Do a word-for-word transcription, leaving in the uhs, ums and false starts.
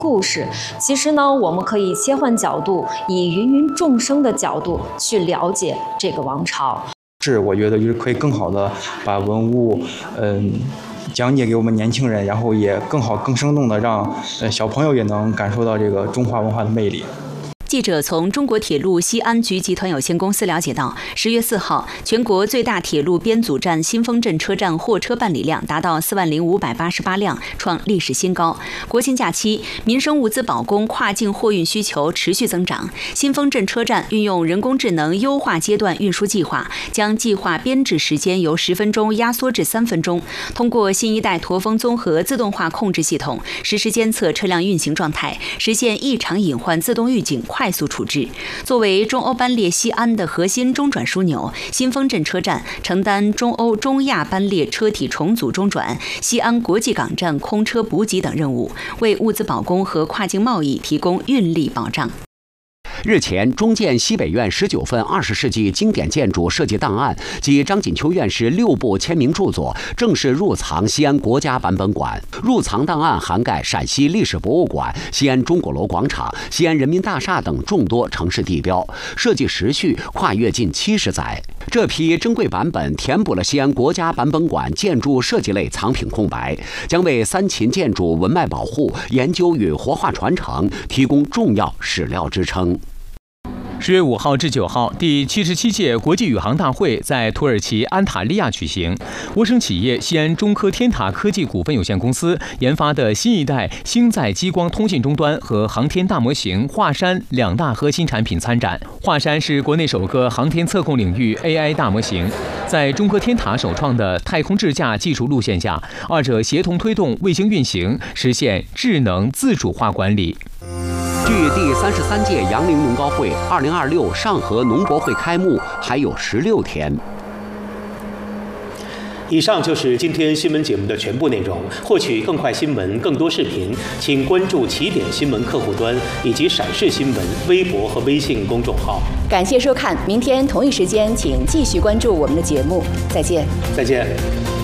故事。其实呢，我们可以切换角度，以芸芸众生的角度去了解这个王朝。 是，我觉得就是可以更好的把文物，嗯。讲解给我们年轻人，然后也更好、更生动的让呃小朋友也能感受到这个中华文化的魅力。 记者从中国铁路西安局集团有限公司了解到，十月四号，全国最大铁路编组站新丰镇车站货车办理量达到四万零五百八十八辆，创历史新高。国庆假期，民生物资保供跨境货运需求持续增长。新丰镇车站运用人工智能优化阶段运输计划，将计划编制时间由十分钟压缩至三分钟。通过新一代驼峰综合自动化控制系统，实时监测车辆运行状态，实现异常隐患自动预警。快速处置。作为中欧班列西安的核心中转枢纽，新丰镇车站承担中欧、中亚班列车体重组中转、西安国际港站空车补给等任务，为物资保供和跨境贸易提供运力保障。 日前，中建西北院十九份二十世纪经典建筑设计档案及张锦秋院士六部签名著作正式入藏西安国家版本馆。入藏档案涵盖陕西历史博物馆、西安钟鼓楼广场、西安人民大厦等众多城市地标，设计时序跨越近七十载。这批珍贵版本填补了西安国家版本馆建筑设计类藏品空白，将为三秦建筑文脉保护、研究与活化传承提供重要史料支撑。 十月五号至九号，第七十七届国际宇航大会在土耳其安塔利亚举行。涡声企业西安中科天塔科技股份有限公司研发的新一代星载激光通信终端和航天大模型华山两大核心产品参展。华山是国内首个航天测控领域 A I 大模型，在中科天塔首创的太空智驾技术路线下，二者协同推动卫星运行，实现智能自主化管理。 距第三十三届杨凌农高会二零二六上合农博会开幕还有十六天。 以上就是今天新闻节目的全部内容。获取更快新闻、更多视频，请关注起点新闻客户端以及陕视新闻微博和微信公众号。 感谢收看，明天同一时间请继续关注我们的节目，再见。 再见。